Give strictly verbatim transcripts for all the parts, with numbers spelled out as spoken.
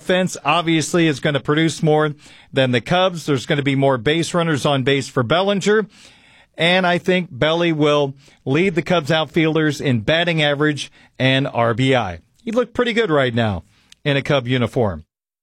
offense obviously is going to produce more than the Cubs. There's going to be more base runners on base for Bellinger. And I think Belly will lead the Cubs outfielders in batting average and R B I. He looked pretty good right now in a Cub uniform.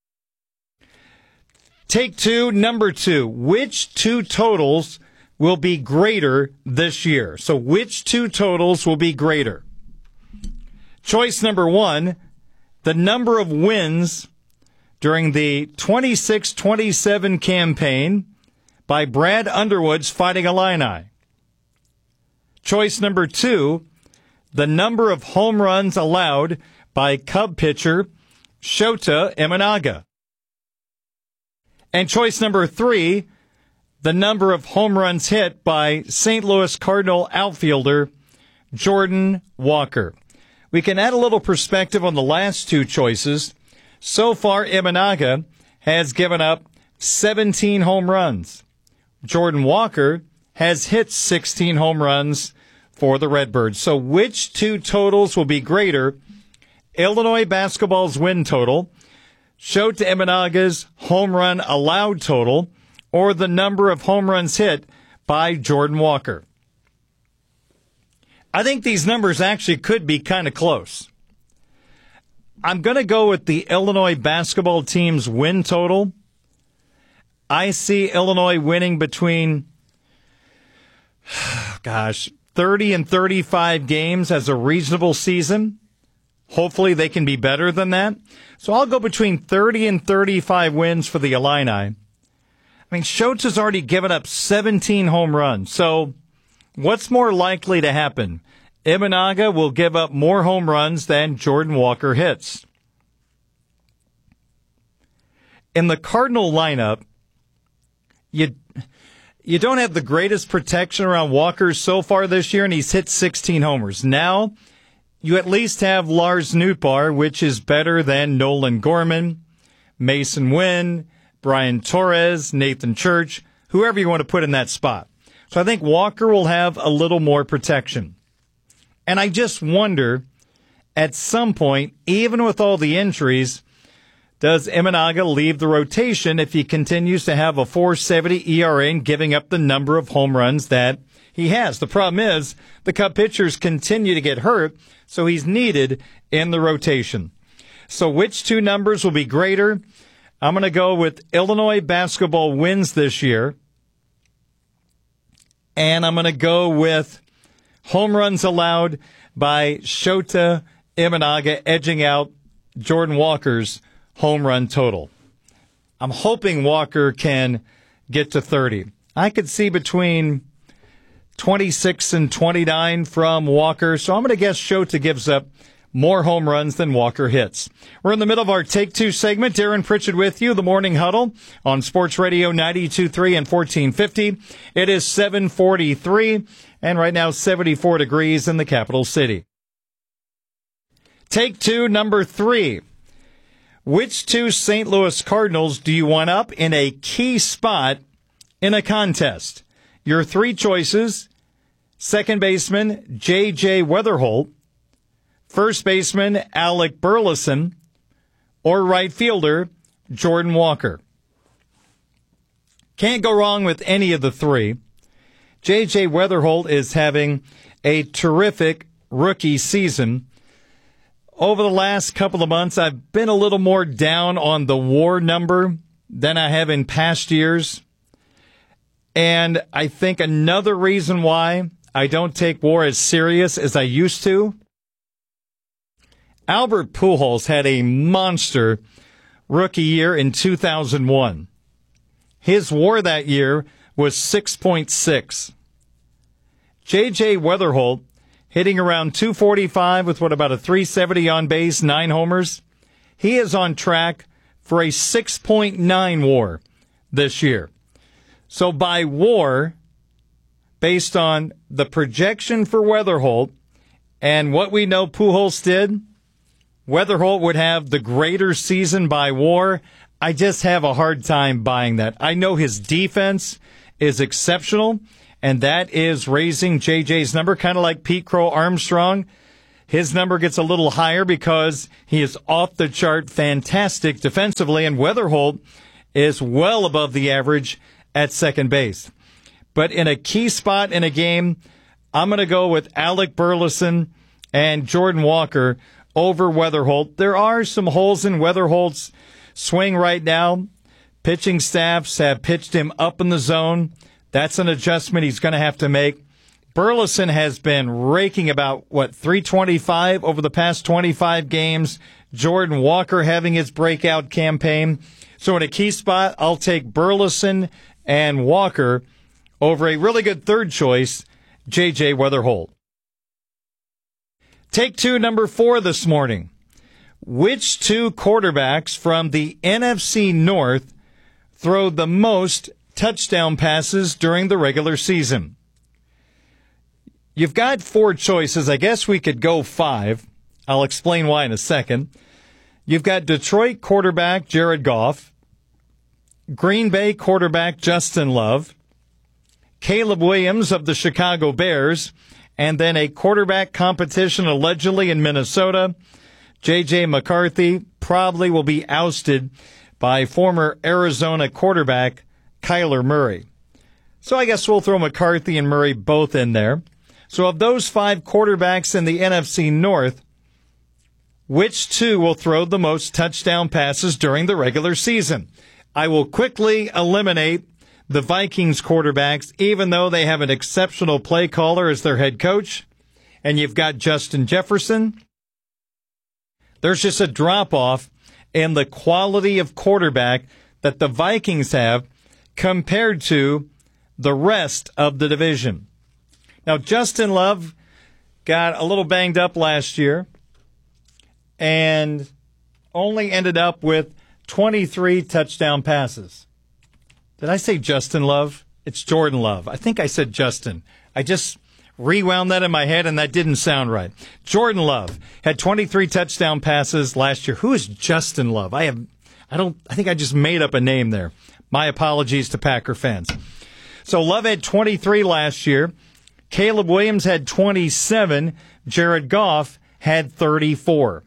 Take two, number two. Which two totals will be greater this year? So which two totals will be greater? Choice number one, the number of wins during the twenty-six twenty-seven campaign by Brad Underwood's Fighting Illini. Choice number two, the number of home runs allowed by Cub pitcher Shota Imanaga. And choice number three, the number of home runs hit by Saint Louis Cardinal outfielder Jordan Walker. We can add a little perspective on the last two choices. So far, Imanaga has given up seventeen home runs. Jordan Walker has hit sixteen home runs for the Redbirds. So which two totals will be greater? Illinois basketball's win total, Shota Imanaga's home run allowed total, or the number of home runs hit by Jordan Walker? I think these numbers actually could be kind of close. I'm going to go with the Illinois basketball team's win total. I see Illinois winning between, gosh, thirty and thirty-five games as a reasonable season. Hopefully they can be better than that. So I'll go between thirty and thirty-five wins for the Illini. I mean, Schultz has already given up seventeen home runs. So what's more likely to happen? Imanaga will give up more home runs than Jordan Walker hits. In the Cardinal lineup, you you don't have the greatest protection around Walker so far this year, and he's hit sixteen homers. Now, you at least have Lars Nootbaar, which is better than Nolan Gorman, Mason Wynn, Brian Torres, Nathan Church, whoever you want to put in that spot. So I think Walker will have a little more protection. And I just wonder, at some point, even with all the injuries, does Imanaga leave the rotation if he continues to have a four seventy E R A and giving up the number of home runs that he has? The problem is the Cub pitchers continue to get hurt, so he's needed in the rotation. So which two numbers will be greater? I'm going to go with Illinois basketball wins this year, and I'm going to go with home runs allowed by Shota Imanaga edging out Jordan Walker's home run total. I'm hoping Walker can get to thirty. I could see between twenty-six and twenty-nine from Walker, so I'm going to guess Shota gives up more home runs than Walker hits. We're in the middle of our Take Two segment. Darren Pritchett with you, the Morning Huddle on Sports Radio ninety-two point three and fourteen fifty. It is seven forty-three, and right now seventy-four degrees in the capital city. Take two, number three. Which two Saint Louis Cardinals do you want up in a key spot in a contest? Your three choices: second baseman J J Weatherholt, first baseman Alec Burleson, or right fielder Jordan Walker. Can't go wrong with any of the three. J J Weatherholt is having a terrific rookie season. Over the last couple of months, I've been a little more down on the WAR number than I have in past years. And I think another reason why I don't take WAR as serious as I used to, Albert Pujols had a monster rookie year in two thousand one. His WAR that year was six point six. J J Weatherholt hitting around two forty-five with what, about a three seventy on base, nine homers. He is on track for a six point nine WAR this year. So by WAR, based on the projection for Weatherholt and what we know Pujols did, Weatherholt would have the greater season by WAR. I just have a hard time buying that. I know his defense is exceptional, and that is raising J J's number, kind of like Pete Crow Armstrong. His number gets a little higher because he is off the chart fantastic defensively, and Weatherholt is well above the average at second base. But in a key spot in a game, I'm going to go with Alec Burleson and Jordan Walker over Weatherholt. There are some holes in Weatherholt's swing right now. Pitching staffs have pitched him up in the zone. That's an adjustment he's going to have to make. Burleson has been raking about, what, three twenty-five over the past twenty-five games. Jordan Walker having his breakout campaign. So in a key spot, I'll take Burleson and Walker over a really good third choice, J J Weatherholt. Take two, number four this morning. Which two quarterbacks from the N F C North throw the most touchdown passes during the regular season? You've got four choices. I guess we could go five. I'll explain why in a second. You've got Detroit quarterback Jared Goff, Green Bay quarterback Justin Love, Caleb Williams of the Chicago Bears, and then a quarterback competition allegedly in Minnesota. J J McCarthy probably will be ousted by former Arizona quarterback Kyler Murray. So I guess we'll throw McCarthy and Murray both in there. So of those five quarterbacks in the N F C North, which two will throw the most touchdown passes during the regular season? I will quickly eliminate the Vikings quarterbacks, even though they have an exceptional play caller as their head coach. And you've got Justin Jefferson. There's just a drop-off in the quality of quarterback that the Vikings have compared to the rest of the division. Now, Justin Love got a little banged up last year and only ended up with twenty-three touchdown passes. Did I say Justin Love? It's Jordan Love. I think I said Justin. I just rewound that in my head, and that didn't sound right. Jordan Love had twenty-three touchdown passes last year. Who is Justin Love? I have, I don't, I think I just made up a name there. My apologies to Packer fans. So Love had twenty-three last year. Caleb Williams had twenty-seven. Jared Goff had thirty-four.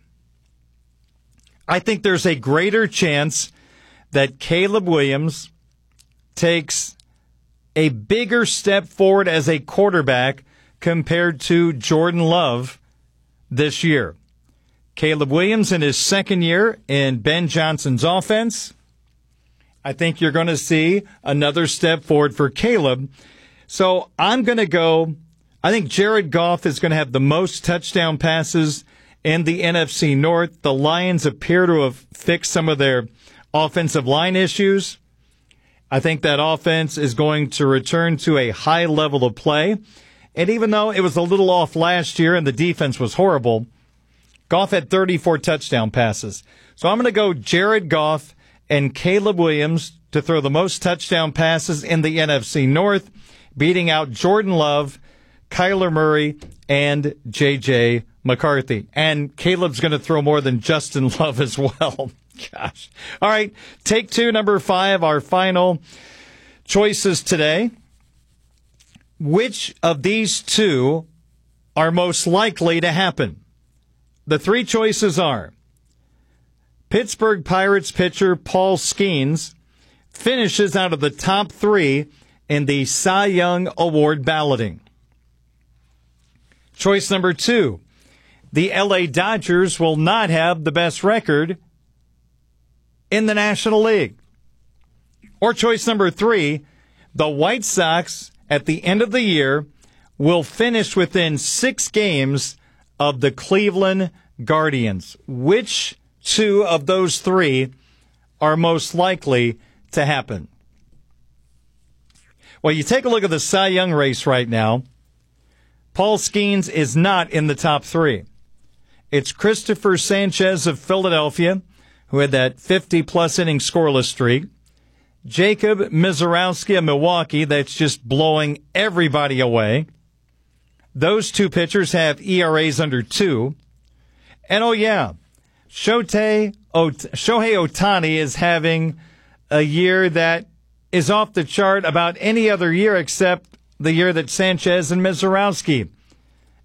I think there's a greater chance that Caleb Williams takes a bigger step forward as a quarterback compared to Jordan Love this year. Caleb Williams in his second year in Ben Johnson's offense. I think you're going to see another step forward for Caleb. So I'm going to go, I think Jared Goff is going to have the most touchdown passes in the N F C North. The Lions appear to have fixed some of their offensive line issues. I think that offense is going to return to a high level of play. And even though it was a little off last year and the defense was horrible, Goff had thirty-four touchdown passes. So I'm going to go Jared Goff and Caleb Williams to throw the most touchdown passes in the N F C North, beating out Jordan Love, Kyler Murray, and J J McCarthy. And Caleb's going to throw more than Justin Love as well. Gosh. All right, take two, number five, our final choices today. Which of these two are most likely to happen? The three choices are Pittsburgh Pirates pitcher Paul Skeens finishes out of the top three in the Cy Young Award balloting. Choice number two, the L A Dodgers will not have the best record in the National League. Or choice number three, the White Sox at the end of the year will finish within six games of the Cleveland Guardians. Which two of those three are most likely to happen? Well, you take a look at the Cy Young race right now. Paul Skeens is not in the top three. It's Christopher Sanchez of Philadelphia, who had that fifty-plus inning scoreless streak. Jacob Mizorowski of Milwaukee, that's just blowing everybody away. Those two pitchers have E R As under two. And oh yeah, Shohei Ot- Shohei Ohtani is having a year that is off the chart about any other year except the year that Sanchez and Mizorowski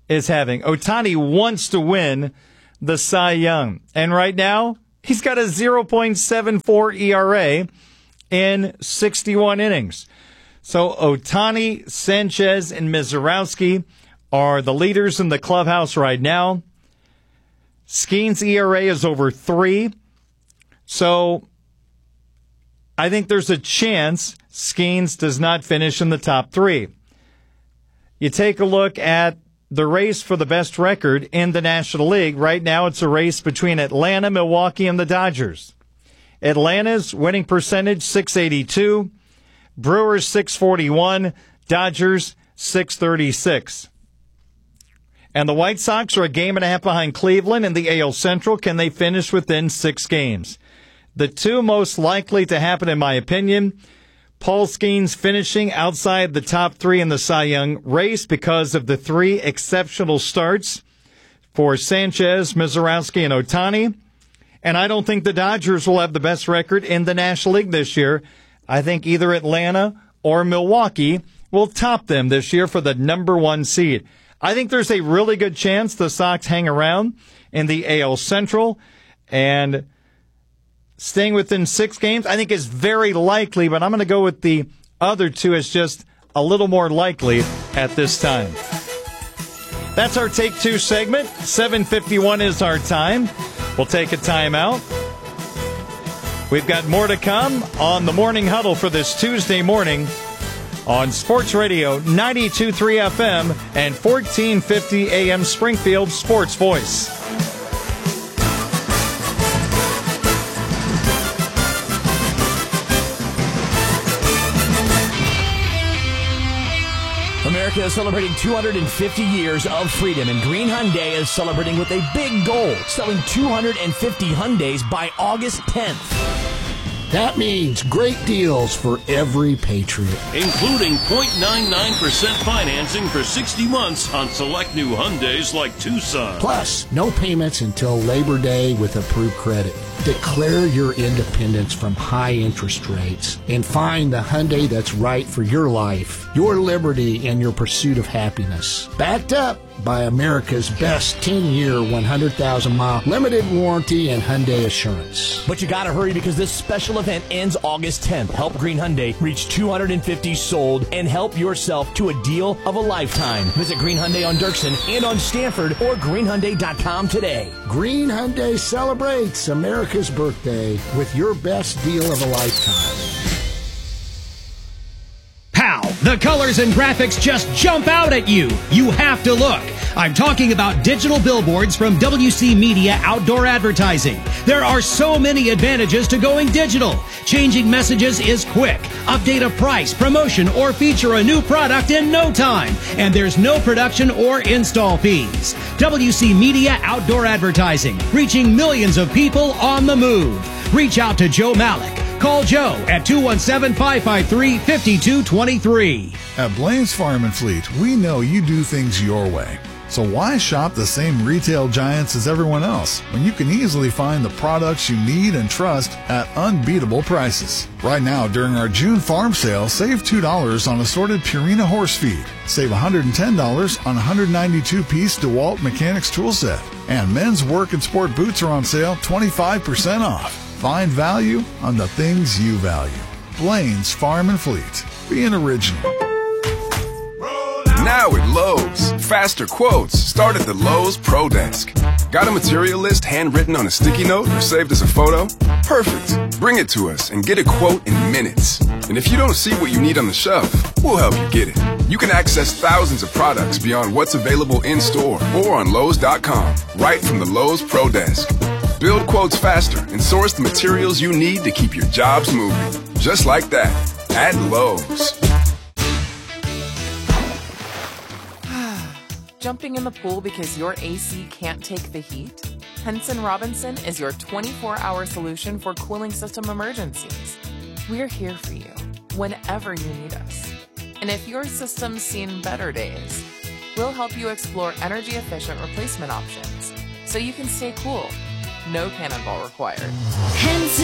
is having. Ohtani wants to win the Cy Young. And right now, he's got a zero point seven four E R A in sixty-one innings. So Ohtani, Sanchez, and Mizorowski are the leaders in the clubhouse right now. Skeen's E R A is over three. So I think there's a chance Skeens does not finish in the top three. You take a look at the race for the best record in the National League. Right now it's a race between Atlanta, Milwaukee, and the Dodgers. Atlanta's winning percentage, six eighty-two. Brewers, six forty-one. Dodgers, six thirty-six. And the White Sox are a game and a half behind Cleveland in the A L Central. Can they finish within six games? The two most likely to happen, in my opinion, Paul Skeens finishing outside the top three in the Cy Young race because of the three exceptional starts for Sanchez, Mizorowski, and Ohtani. And I don't think the Dodgers will have the best record in the National League this year. I think either Atlanta or Milwaukee will top them this year for the number one seed. I think there's a really good chance the Sox hang around in the A L Central, and staying within six games I think is very likely, but I'm going to go with the other two as just a little more likely at this time. That's our Take Two segment. seven fifty-one is our time. We'll take a timeout. We've got more to come on the Morning Huddle for this Tuesday morning on Sports Radio ninety-two point three F M and fourteen fifty A M Springfield Sports Voice. America is celebrating two hundred fifty years of freedom, and Green Hyundai is celebrating with a big goal, selling two hundred fifty Hyundais by August tenth. That means great deals for every Patriot. Including zero point nine nine percent financing for sixty months on select new Hyundais like Tucson. Plus, no payments until Labor Day with approved credit. Declare your independence from high interest rates and find the Hyundai that's right for your life, your liberty, and your pursuit of happiness. Backed up by America's best ten-year, one hundred thousand mile limited warranty and Hyundai Assurance. But you gotta hurry because this special event ends August tenth. Help Green Hyundai reach two hundred fifty sold and help yourself to a deal of a lifetime. Visit Green Hyundai on Dirksen and on Stanford or green hyundai dot com today. Green Hyundai celebrates America's birthday with your best deal of a lifetime. Pow! The colors and graphics just jump out at you. You have to look. I'm talking about digital billboards from W C Media Outdoor Advertising. There are so many advantages to going digital. Changing messages is quick. Update a price, promotion, or feature a new product in no time. And there's no production or install fees. W C Media Outdoor Advertising, reaching millions of people on the move. Reach out to Joe Malik. Call Joe at two one seven, five five three, five two two three. At Blaine's Farm and Fleet, we know you do things your way. So why shop the same retail giants as everyone else when you can easily find the products you need and trust at unbeatable prices? Right now, during our June farm sale, save two dollars on assorted Purina horse feed. Save one hundred ten dollars on one hundred ninety-two piece DeWalt Mechanics tool set. And men's work and sport boots are on sale twenty-five percent off. Find value on the things you value. Blaine's Farm and Fleet. Be an original. Now at Lowe's, faster quotes start at the Lowe's Pro Desk. Got a material list handwritten on a sticky note or saved as a photo? Perfect. Bring it to us and get a quote in minutes. And if you don't see what you need on the shelf, we'll help you get it. You can access thousands of products beyond what's available in-store or on Lowe's dot com, right from the Lowe's Pro Desk. Build quotes faster and source the materials you need to keep your jobs moving. Just like that, at Lowe's. Jumping in the pool because your A C can't take the heat? Henson Robinson is your twenty-four hour solution for cooling system emergencies. We're here for you whenever you need us. And if your system's seen better days, we'll help you explore energy-efficient replacement options so you can stay cool. No cannonball required.